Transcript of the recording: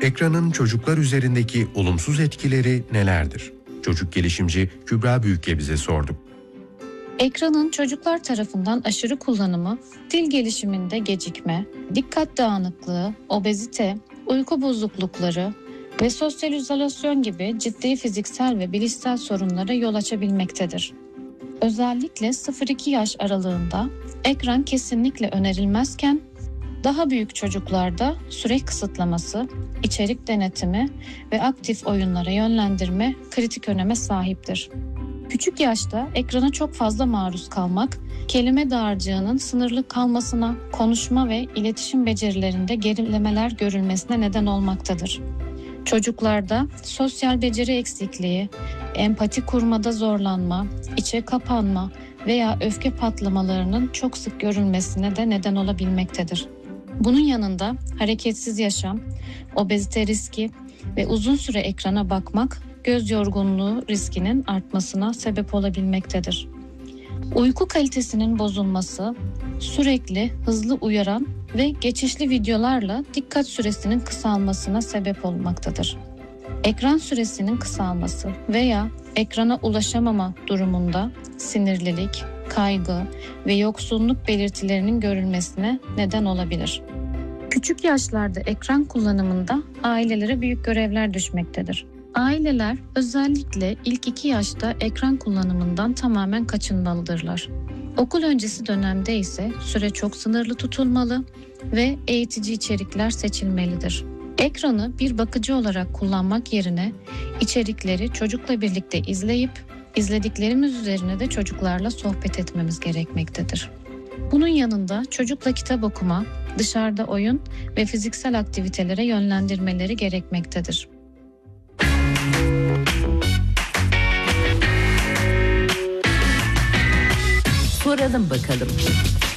Ekranın çocuklar üzerindeki olumsuz etkileri nelerdir? Çocuk gelişimci Kübra Büyük'le bize sorduk. Ekranın çocuklar tarafından aşırı kullanımı, dil gelişiminde gecikme, dikkat dağınıklığı, obezite, uyku bozuklukları ve sosyal izolasyon gibi ciddi fiziksel ve bilişsel sorunlara yol açabilmektedir. Özellikle 0-2 yaş aralığında ekran kesinlikle önerilmezken, daha büyük çocuklarda süre kısıtlaması, içerik denetimi ve aktif oyunlara yönlendirme kritik öneme sahiptir. Küçük yaşta ekrana çok fazla maruz kalmak, kelime dağarcığının sınırlı kalmasına, konuşma ve iletişim becerilerinde gerilemeler görülmesine neden olmaktadır. Çocuklarda sosyal beceri eksikliği, empati kurmada zorlanma, içe kapanma veya öfke patlamalarının çok sık görülmesine de neden olabilmektedir. Bunun yanında hareketsiz yaşam, obezite riski ve uzun süre ekrana bakmak göz yorgunluğu riskinin artmasına sebep olabilmektedir. Uyku kalitesinin bozulması, sürekli hızlı uyaran ve geçişli videolarla dikkat süresinin kısalmasına sebep olmaktadır. Ekran süresinin kısalması veya ekrana ulaşamama durumunda sinirlilik, kaygı ve yoksunluk belirtilerinin görülmesine neden olabilir. Küçük yaşlarda ekran kullanımında ailelere büyük görevler düşmektedir. Aileler özellikle ilk 2 yaşta ekran kullanımından tamamen kaçınmalıdırlar. Okul öncesi dönemde ise süre çok sınırlı tutulmalı ve eğitici içerikler seçilmelidir. Ekranı bir bakıcı olarak kullanmak yerine içerikleri çocukla birlikte izleyip izlediklerimiz üzerine de çocuklarla sohbet etmemiz gerekmektedir. Bunun yanında çocukla kitap okuma, dışarıda oyun ve fiziksel aktivitelere yönlendirmeleri gerekmektedir. Soralım bakalım.